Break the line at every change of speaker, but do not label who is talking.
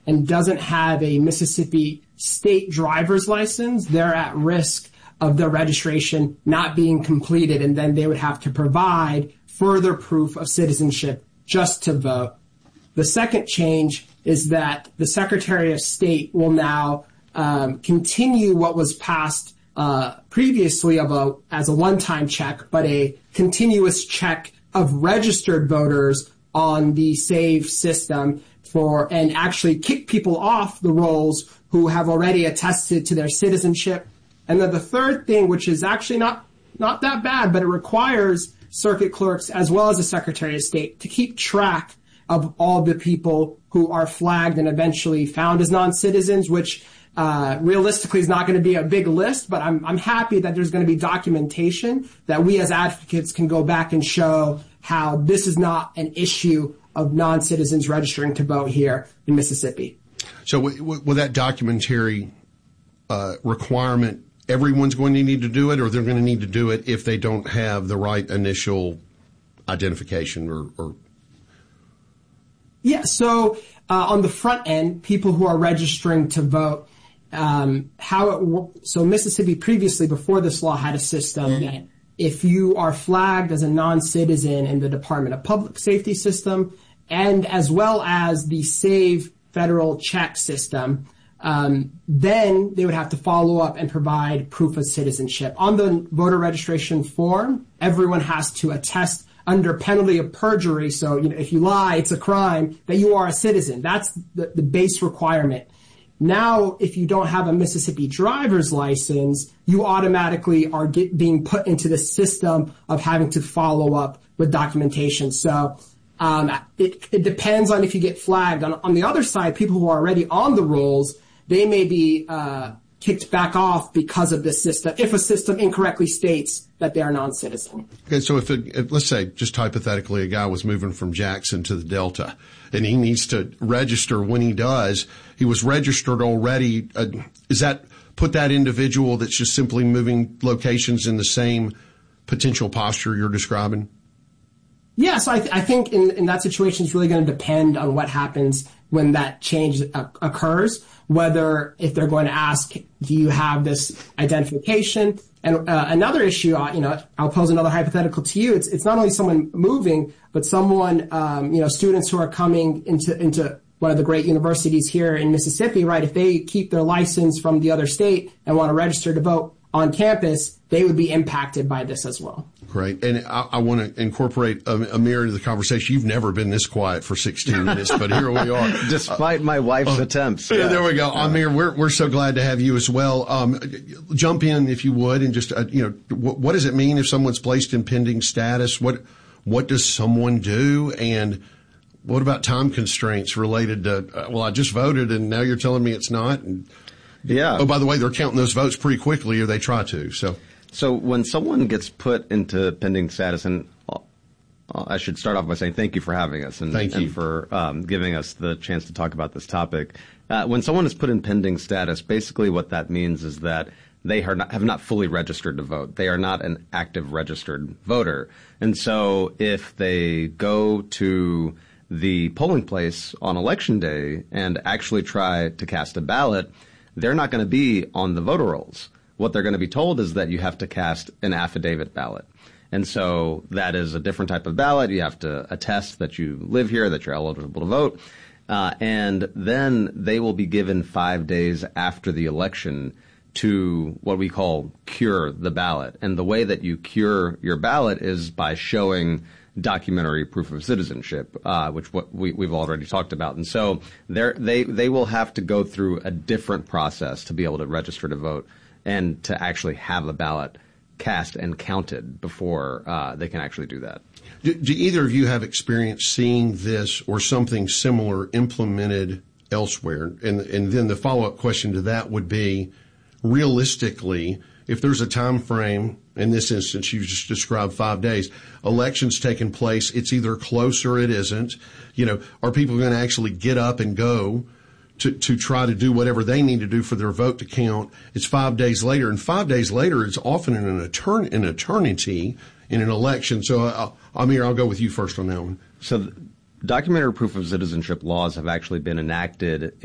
and doesn't have a Mississippi state driver's license, they're at risk of their registration not being completed, and then they would have to provide further proof of citizenship just to vote. The second change is that the Secretary of State will now continue what was passed previously as a one-time check, but a continuous check of registered voters on the SAVE system and actually kick people off the rolls who have already attested to their citizenship. And then the third thing, which is actually not that bad, but it requires circuit clerks as well as the Secretary of State to keep track of all the people who are flagged and eventually found as non-citizens, which realistically is not going to be a big list, but I'm happy that there's going to be documentation that we as advocates can go back and show how this is not an issue of non-citizens registering to vote here in Mississippi.
So with that documentary requirement, everyone's going to need to do it, or they're going to need to do it if they don't have the right initial identification or Yeah, so on the front end, people who are registering to vote, so Mississippi previously, before this law, had a system that if you are flagged as a non-citizen in the Department of Public Safety system, and as well as the SAVE federal check system, then they would have to follow up and provide proof of citizenship. On the voter registration form, everyone has to attest under penalty of perjury. So, if you lie, it's a crime, that you are a citizen. That's the base requirement. Now, if you don't have a Mississippi driver's license, you automatically are being put into the system of having to follow up with documentation. So it depends on if you get flagged. On the other side, people who are already on the rolls, they may be kicked back off because of this system, if a system incorrectly states that they are non-citizen. Okay, so if let's say, just hypothetically, a guy was moving from Jackson to the Delta, and he needs to register. When he does, he was registered already. Is that put that individual that's just simply moving locations in the same potential posture you're describing?
Yes, I think in that situation, it's really going to depend on what happens when that change occurs, whether if they're going to ask, do you have this identification? And another issue, I'll pose another hypothetical to you. It's not only someone moving, but someone, students who are coming into one of the great universities here in Mississippi, right? If they keep their license from the other state and want to register to vote on campus, they would be impacted by this as well.
Great. And I want to incorporate Amir into the conversation. You've never been this quiet for 16 minutes, but here we are.
Despite my wife's attempts.
Yeah. There we go. Amir, we're so glad to have you as well. Jump in, if you would, and just, what does it mean if someone's placed in pending status? What does someone do? And what about time constraints related to, I just voted and now you're telling me it's not? And,
yeah.
Oh, by the way, they're counting those votes pretty quickly, or they try to. So
when someone gets put into pending status, and I should start off by saying thank you for having us and for giving us the chance to talk about this topic. When someone is put in pending status, basically what that means is that they have not fully registered to vote. They are not an active registered voter. And so if they go to the polling place on Election Day and actually try to cast a ballot, they're not going to be on the voter rolls. What they're going to be told is that you have to cast an affidavit ballot. And so that is a different type of ballot. You have to attest that you live here, that you're eligible to vote. And then they will be given 5 days after the election to what we call cure the ballot. And the way that you cure your ballot is by showing documentary proof of citizenship, which we've already talked about. And so they will have to go through a different process to be able to register to vote and to actually have a ballot cast and counted before they can actually do that.
Do either of you have experience seeing this or something similar implemented elsewhere? And then the follow-up question to that would be, realistically, if there's a time frame, in this instance you just described 5 days, elections taking place, it's either close or it isn't. Are people going to actually get up and go to try to do whatever they need to do for their vote to count? It's 5 days later, and 5 days later is often an eternity in an election. So, Amir, I'll go with you first on that one.
So documentary proof of citizenship laws have actually been enacted